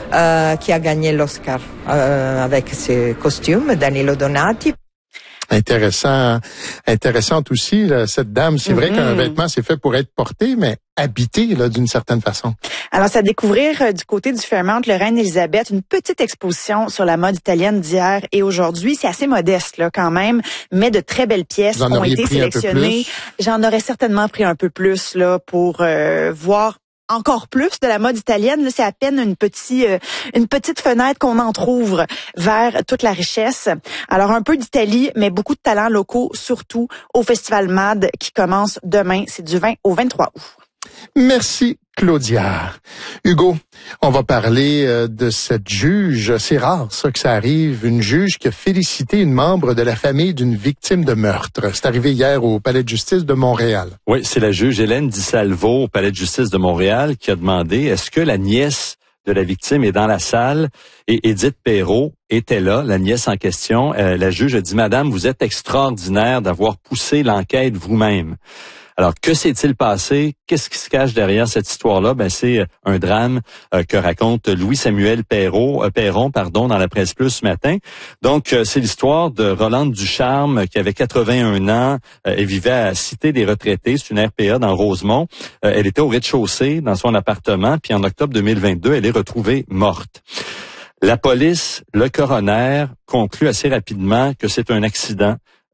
qui a gagné l'Oscar avec ses costumes, Danilo Donati. Intéressante aussi, là, cette dame. C'est vrai qu'un vêtement, c'est fait pour être porté, mais habité, là, d'une certaine façon. Alors, c'est à découvrir du côté du Fairmount, le Reine-Élisabeth, une petite exposition sur la mode italienne d'hier et aujourd'hui. C'est assez modeste, là, quand même, mais de très belles pièces ont été sélectionnées. J'en aurais certainement pris un peu plus, là, pour voir encore plus de la mode italienne. Là, c'est à peine une petite fenêtre qu'on entrouvre vers toute la richesse. Alors, un peu d'Italie, mais beaucoup de talents locaux, surtout au Festival MAD qui commence demain. C'est du 20 au 23 août. Merci, Claudia. Hugo, on va parler de cette juge. C'est rare, ça, que ça arrive. Une juge qui a félicité une membre de la famille d'une victime de meurtre. C'est arrivé hier au Palais de justice de Montréal. Oui, c'est la juge Hélène Di Salvo au Palais de justice de Montréal qui a demandé est-ce que la nièce de la victime est dans la salle et Édith Perrault était là, la nièce en question. La juge a dit, Madame, vous êtes extraordinaire d'avoir poussé l'enquête vous-même. Alors, que s'est-il passé? Qu'est-ce qui se cache derrière cette histoire-là? Ben, c'est un drame que raconte Louis-Samuel Perron, dans la Presse Plus ce matin. Donc, c'est l'histoire de Rolande Ducharme, qui avait 81 ans. Elle vivait à Cité des Retraités, c'est une RPA dans Rosemont. Elle était au rez-de-chaussée dans son appartement, puis en octobre 2022, elle est retrouvée morte. La police, le coroner, conclut assez rapidement que c'est un accident.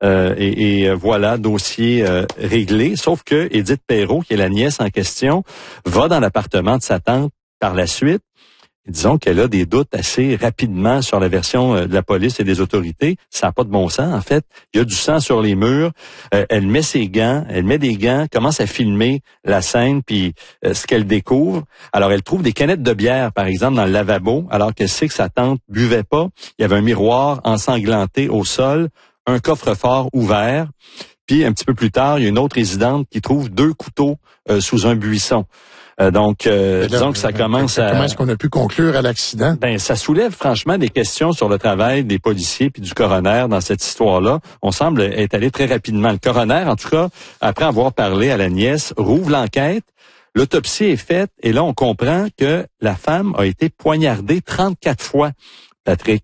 Voilà, dossier réglé. Sauf que Édith Perrault, qui est la nièce en question, va dans l'appartement de sa tante par la suite. Disons qu'elle a des doutes assez rapidement sur la version de la police et des autorités. Ça n'a pas de bon sens, en fait. Il y a du sang sur les murs. Elle met ses gants, elle met des gants, commence à filmer la scène, puis ce qu'elle découvre. Alors, elle trouve des canettes de bière, par exemple, dans le lavabo, alors qu'elle sait que sa tante buvait pas. Il y avait un miroir ensanglanté au sol, un coffre-fort ouvert, puis un petit peu plus tard, il y a une autre résidente qui trouve 2 couteaux sous un buisson. Disons que ça commence à... Comment est-ce qu'on a pu conclure à l'accident? Ben, ça soulève franchement des questions sur le travail des policiers puis du coroner dans cette histoire-là. On semble être allé très rapidement. Le coroner, en tout cas, après avoir parlé à la nièce, rouvre l'enquête. L'autopsie est faite et là, on comprend que la femme a été poignardée 34 fois. Patrick,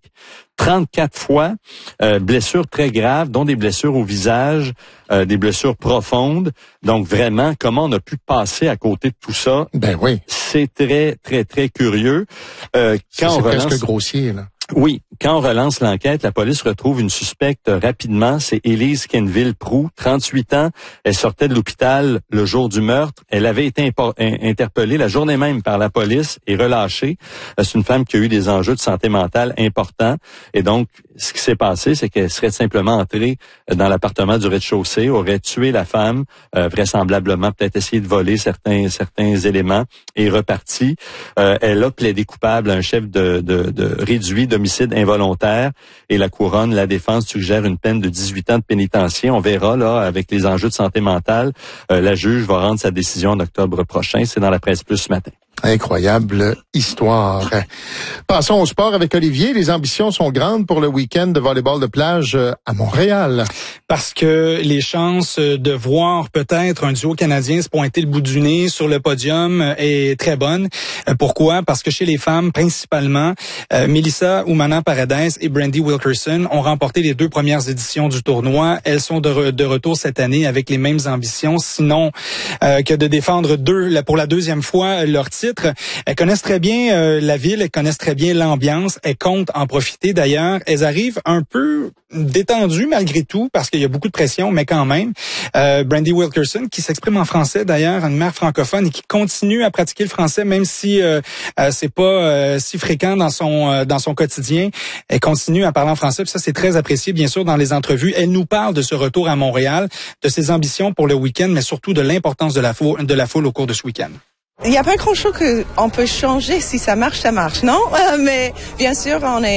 34 fois, blessures très graves, dont des blessures au visage, des blessures profondes. Donc vraiment, comment on a pu passer à côté de tout ça? Ben oui. C'est très, très, très curieux. C'est presque grossier, là. Oui, quand on relance l'enquête, la police retrouve une suspecte rapidement. C'est Élise Kenville-Proux, 38 ans. Elle sortait de l'hôpital le jour du meurtre. Elle avait été interpellée la journée même par la police et relâchée. C'est une femme qui a eu des enjeux de santé mentale importants. Et donc, ce qui s'est passé, c'est qu'elle serait simplement entrée dans l'appartement du rez-de-chaussée, aurait tué la femme, vraisemblablement peut-être essayé de voler certains éléments et reparti. Elle a plaidé coupable à un chef de réduit d'homicide involontaire et la couronne, la défense suggère une peine de 18 ans de pénitencier. On verra là avec les enjeux de santé mentale. La juge va rendre sa décision en octobre prochain. C'est dans la Presse Plus ce matin. Incroyable histoire. Passons au sport avec Olivier. Les ambitions sont grandes pour le week-end de volleyball de plage à Montréal. Parce que les chances de voir peut-être un duo canadien se pointer le bout du nez sur le podium est très bonne. Pourquoi? Parce que chez les femmes, principalement, Melissa Oumana-Paredes et Brandy Wilkerson ont remporté les 2 premières éditions du tournoi. Elles sont de retour cette année avec les mêmes ambitions, sinon que de défendre pour la 2e fois leur titre. Elles connaissent très bien la ville, elles connaissent très bien l'ambiance, elles comptent en profiter d'ailleurs. Elles arrivent un peu détendues malgré tout parce qu'il y a beaucoup de pression, mais quand même. Brandy Wilkerson qui s'exprime en français d'ailleurs, une mère francophone et qui continue à pratiquer le français même si c'est pas si fréquent dans son quotidien. Elle continue à parler en français, puis ça c'est très apprécié bien sûr dans les entrevues. Elle nous parle de ce retour à Montréal, de ses ambitions pour le week-end, mais surtout de l'importance de la foule au cours de ce week-end. Il n'y a pas grand-chose qu'on peut changer. Si ça marche, non? Mais bien sûr,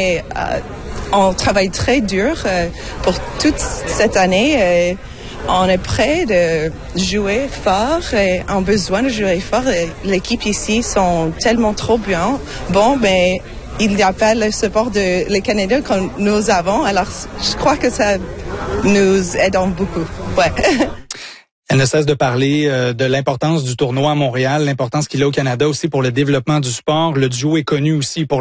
on travaille très dur pour toute cette année. On est prêt de jouer fort et on a besoin de jouer fort. L'équipe ici sont tellement trop bien. Bon, mais il n'y a pas le support les Canadiens que nous avons. Alors, je crois que ça nous aide beaucoup. Ouais. Elle ne cesse de parler de l'importance du tournoi à Montréal, l'importance qu'il a au Canada aussi pour le développement du sport. Le duo est connu aussi pour